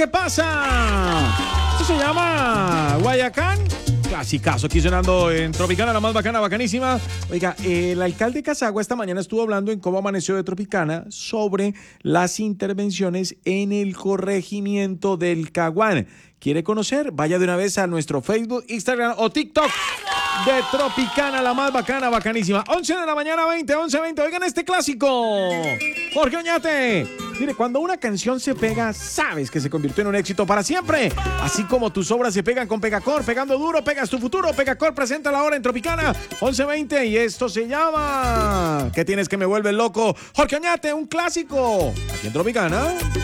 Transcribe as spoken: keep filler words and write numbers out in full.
¿Qué pasa? Esto se llama Guayacán. Clasicazo aquí sonando en Tropicana, la más bacana, bacanísima. Oiga, el alcalde Casagua esta mañana estuvo hablando en cómo amaneció de Tropicana sobre las intervenciones en el corregimiento del Caguán. ¿Quiere conocer? Vaya de una vez a nuestro Facebook, Instagram o TikTok de Tropicana, la más bacana, bacanísima. once de la mañana, veinte, once, veinte. Oigan este clásico. Jorge Oñate. Mire, cuando una canción se pega, sabes que se convirtió en un éxito para siempre. Así como tus obras se pegan con Pegacor, pegando duro, pegas tu futuro. Pegacor presenta la hora en Tropicana, once veinte, y esto se llama ¿Qué tienes que me vuelve loco? Jorge Oñate, un clásico. Aquí en Tropicana.